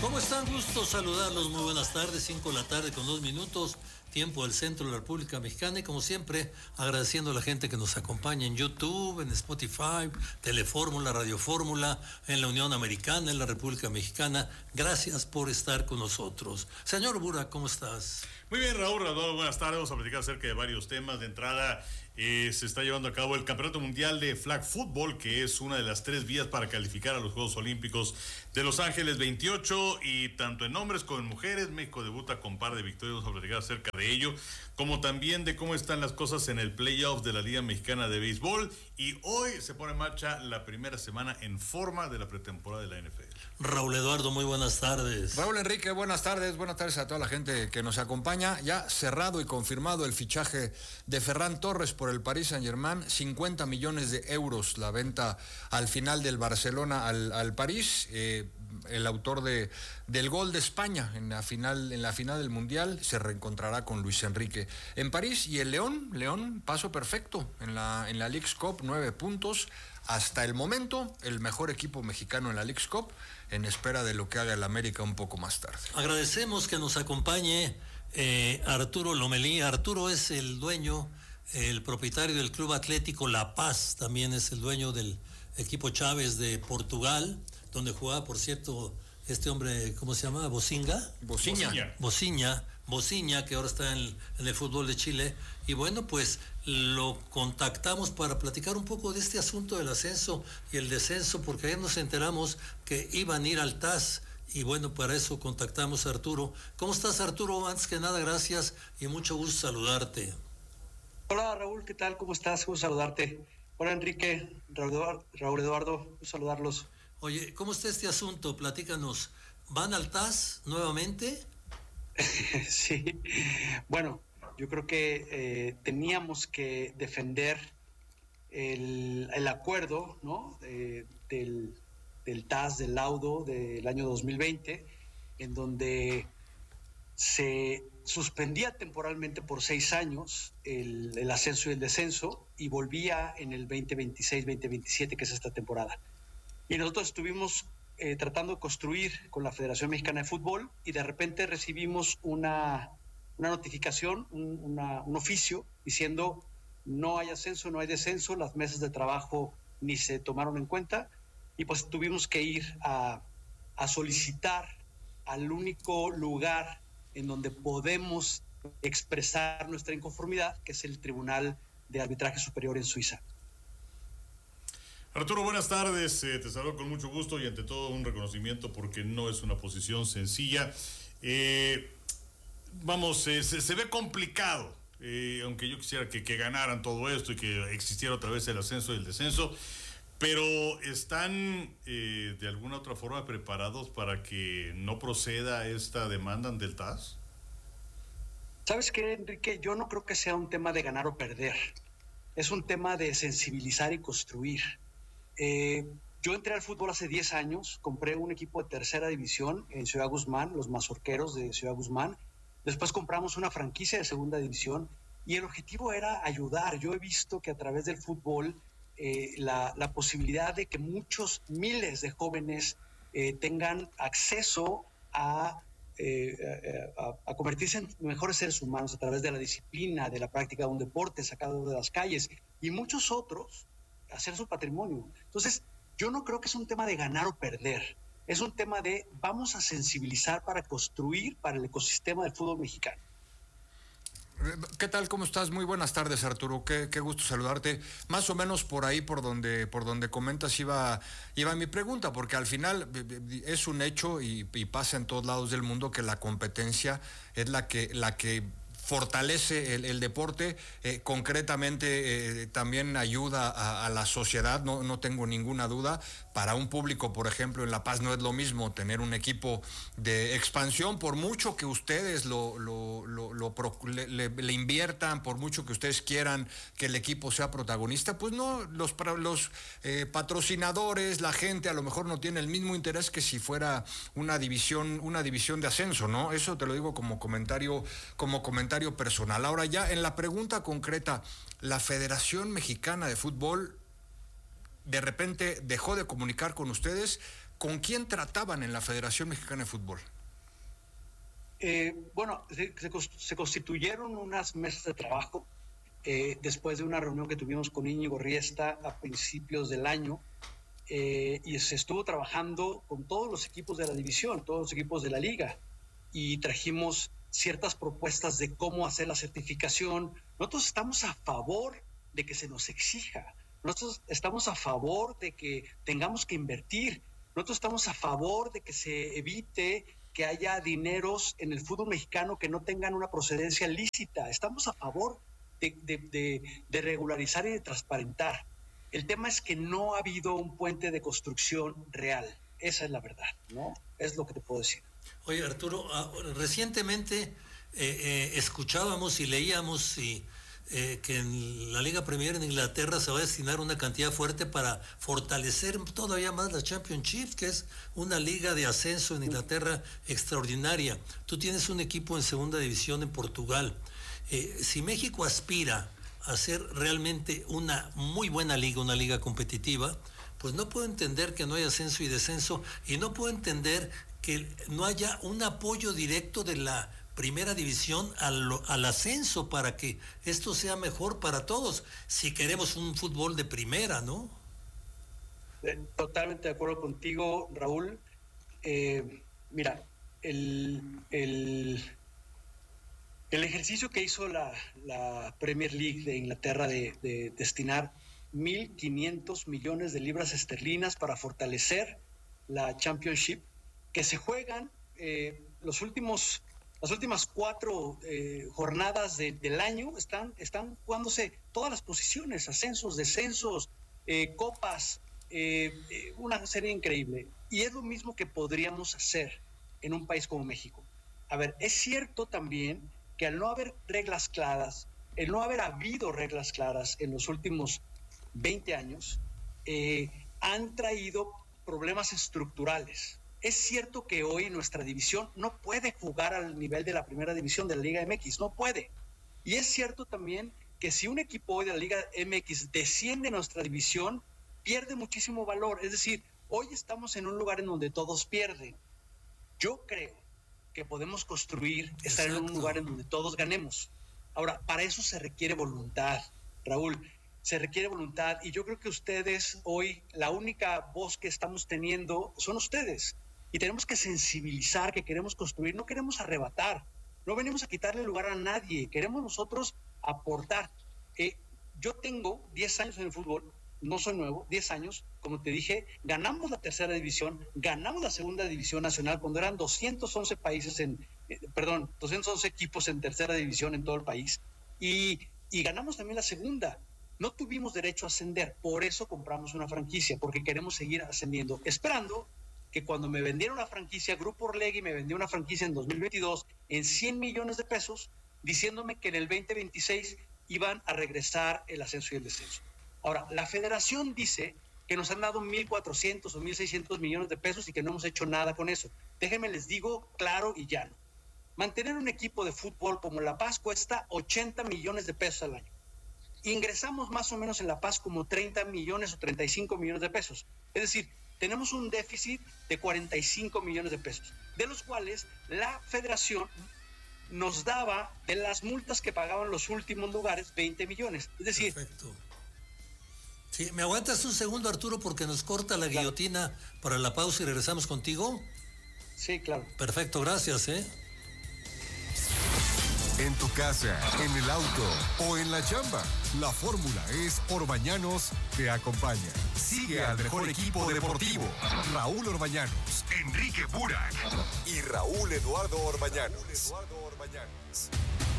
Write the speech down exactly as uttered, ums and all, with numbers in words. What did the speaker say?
¿Cómo están? Gusto saludarlos. Muy buenas tardes, cinco de la tarde con dos minutos, tiempo del centro de la República Mexicana. Y como siempre, agradeciendo a la gente que nos acompaña en YouTube, en Spotify, Telefórmula, Radio Fórmula, en la Unión Americana, en la República Mexicana. Gracias por estar con nosotros. Señor Bura, ¿cómo estás? Muy bien, Raúl, Raúl, buenas tardes. Vamos a platicar acerca de varios temas. De entrada, eh, se está llevando a cabo el Campeonato Mundial de Flag Football, que es una de las tres vías para calificar a los Juegos Olímpicos de Los Ángeles veintiocho, y tanto en hombres como en mujeres, México debuta con par de victorias. Vamos a platicar acerca de ello, como también de cómo están las cosas en el playoff de la Liga Mexicana de Béisbol, y hoy se pone en marcha la primera semana en forma de la pretemporada de la N F L. Raúl Eduardo, muy buenas tardes. Raúl Enrique, buenas tardes, buenas tardes a toda la gente que nos acompaña. Ya cerrado y confirmado el fichaje de Ferran Torres por el Paris Saint-Germain, cincuenta millones de euros la venta al final del Barcelona al, al París. Eh, el autor de, del gol de España en la final, en la final del Mundial se reencontrará con Luis Enrique en París. Y el León, León, paso perfecto en la, en la Leagues Cup, nueve puntos. Hasta el momento, el mejor equipo mexicano en la Leagues Cup, en espera de lo que haga el América un poco más tarde. Agradecemos que nos acompañe eh, Arturo Lomelí. Arturo es el dueño, el propietario del Club Atlético La Paz, también es el dueño del equipo Chávez de Portugal, donde jugaba, por cierto, este hombre, ¿cómo se llama? ¿Bocinga? Bociña. Bociña, Bociña, que ahora está en, en el fútbol de Chile. Y bueno, pues lo contactamos para platicar un poco de este asunto del ascenso y el descenso, porque ayer nos enteramos que iban a ir al T A S. Y bueno, para eso contactamos a Arturo. ¿Cómo estás, Arturo? Antes que nada, gracias y mucho gusto saludarte. Hola, Raúl, ¿qué tal? ¿Cómo estás? Gusto saludarte. Hola, Enrique, Raúl, Raúl Eduardo, gusto saludarlos. Oye, ¿cómo está este asunto? Platícanos. ¿Van al T A S nuevamente? Sí, bueno, yo creo que eh, teníamos que defender el, el acuerdo, ¿no? Eh, del, del T A S, del laudo del año dos mil veinte, en donde se suspendía temporalmente por seis años el, el ascenso y el descenso, y volvía en el veinte veintiséis veinte veintisiete, que es esta temporada. Y nosotros estuvimos eh, tratando de construir con la Federación Mexicana de Fútbol, y de repente recibimos una, una notificación, un, una, un oficio diciendo no hay ascenso, no hay descenso, las mesas de trabajo ni se tomaron en cuenta, y pues tuvimos que ir a, a solicitar al único lugar en donde podemos expresar nuestra inconformidad, que es el Tribunal de Arbitraje Superior en Suiza. Arturo, buenas tardes, eh, te saludo con mucho gusto y ante todo un reconocimiento, porque no es una posición sencilla. Eh, vamos, eh, se, se ve complicado, eh, aunque yo quisiera que, que ganaran todo esto y que existiera otra vez el ascenso y el descenso, pero ¿están eh, de alguna otra forma preparados para que no proceda esta demanda del T A S? ¿Sabes qué, Enrique? Yo no creo que sea un tema de ganar o perder. Es un tema de sensibilizar y construir. Eh, yo entré al fútbol hace diez años, compré un equipo de tercera división en Ciudad Guzmán, los Mazorqueros de Ciudad Guzmán. Después compramos una franquicia de segunda división, y el objetivo era ayudar. Yo he visto que a través del fútbol eh, la, la posibilidad de que muchos miles de jóvenes eh, tengan acceso a, eh, a, a convertirse en mejores seres humanos a través de la disciplina, de la práctica de un deporte sacado de las calles, y muchos otros hacer su patrimonio. Entonces, yo no creo que es un tema de ganar o perder. Es un tema de vamos a sensibilizar para construir para el ecosistema del fútbol mexicano. ¿Qué tal? ¿Cómo estás? Muy buenas tardes, Arturo. Qué, qué gusto saludarte. Más o menos por ahí, por donde, por donde comentas, iba, iba mi pregunta, porque al final es un hecho y, y pasa en todos lados del mundo que la competencia es la que, la que fortalece el, el deporte, eh, concretamente eh, también ayuda a, a la sociedad, no, no tengo ninguna duda. Para un público, por ejemplo, en La Paz no es lo mismo tener un equipo de expansión, por mucho que ustedes lo, lo, lo, lo le, le, le inviertan, por mucho que ustedes quieran que el equipo sea protagonista, pues no, los, los eh, patrocinadores, la gente a lo mejor no tiene el mismo interés que si fuera una división, una división de ascenso, ¿no? Eso te lo digo como comentario, como comentario personal. Ahora ya en la pregunta concreta, la Federación Mexicana de Fútbol de repente dejó de comunicar con ustedes ¿con quién trataban en la Federación Mexicana de Fútbol? Eh, bueno, se, se, se constituyeron unas mesas de trabajo eh, después de una reunión que tuvimos con Íñigo Riesta a principios del año, eh, y se estuvo trabajando con todos los equipos de la división, todos los equipos de la liga, y trajimos ciertas propuestas de cómo hacer la certificación. Nosotros estamos a favor de que se nos exija, nosotros estamos a favor de que tengamos que invertir, nosotros estamos a favor de que se evite que haya dineros en el fútbol mexicano que no tengan una procedencia lícita. Estamos a favor de, de, de, de regularizar y de transparentar. El tema es que no ha habido un puente de construcción real. Esa es la verdad, ¿no? Es lo que te puedo decir. Oye, Arturo, recientemente eh, eh, escuchábamos y leíamos y, eh, que en la Liga Premier en Inglaterra se va a destinar una cantidad fuerte para fortalecer todavía más la Championship, que es una liga de ascenso en Inglaterra extraordinaria. Tú tienes un equipo en segunda división en Portugal. Eh, si México aspira a ser realmente una muy buena liga, una liga competitiva, pues no puedo entender que no haya ascenso y descenso, y no puedo entender que no haya un apoyo directo de la primera división al, al ascenso para que esto sea mejor para todos, si queremos un fútbol de primera, ¿no? Totalmente de acuerdo contigo, Raúl. Eh, mira, el, el, el ejercicio que hizo la, la Premier League de Inglaterra de, de destinar mil quinientos millones de libras esterlinas para fortalecer la Championship, que se juegan eh, los últimos, las últimas cuatro eh, jornadas de, del año, están, están jugándose todas las posiciones, ascensos, descensos, eh, copas, eh, eh, una serie increíble. Y es lo mismo que podríamos hacer en un país como México. A ver, es cierto también que al no haber reglas claras, el no haber habido reglas claras en los últimos veinte años, eh, han traído problemas estructurales. Es cierto que hoy nuestra división no puede jugar al nivel de la primera división de la Liga M X, no puede. Y es cierto también que si un equipo hoy de la Liga M X desciende a nuestra división, pierde muchísimo valor. Es decir, hoy estamos en un lugar en donde todos pierden. Yo creo que podemos construir, estar Exacto. en un lugar en donde todos ganemos. Ahora, para eso se requiere voluntad, Raúl. Se requiere voluntad, y yo creo que ustedes hoy, la única voz que estamos teniendo son ustedes. Y tenemos que sensibilizar que queremos construir, no queremos arrebatar, no venimos a quitarle lugar a nadie, queremos nosotros aportar. Eh, yo tengo diez años en el fútbol, no soy nuevo, diez años, como te dije, ganamos la tercera división, ganamos la segunda división nacional cuando eran doscientos once países en, eh, perdón, doscientos once equipos en tercera división en todo el país, y, y ganamos también la segunda. No tuvimos derecho a ascender, por eso compramos una franquicia, porque queremos seguir ascendiendo, esperando que cuando me vendieron la franquicia, Grupo Orlegui me vendió una franquicia en dos mil veintidós en cien millones de pesos, diciéndome que en el veinte veintiséis iban a regresar el ascenso y el descenso. Ahora, la federación dice que nos han dado mil cuatrocientos o mil seiscientos millones de pesos y que no hemos hecho nada con eso. Déjenme les digo claro y llano. Mantener un equipo de fútbol como La Paz cuesta ochenta millones de pesos al año. Ingresamos más o menos en La Paz como treinta millones o treinta y cinco millones de pesos. Es decir, tenemos un déficit de cuarenta y cinco millones de pesos, de los cuales la federación nos daba, de las multas que pagaban los últimos lugares, veinte millones. Es decir... Perfecto. Sí, ¿me aguantas un segundo, Arturo, porque nos corta la claro. guillotina para la pausa y regresamos contigo? Sí, claro. Perfecto, gracias, ¿eh? En tu casa, en el auto o en la chamba, la fórmula es Orbañanos te acompaña. Sigue al mejor equipo deportivo. Raúl Orbañanos, Enrique Burak y Raúl Eduardo Orbañanos.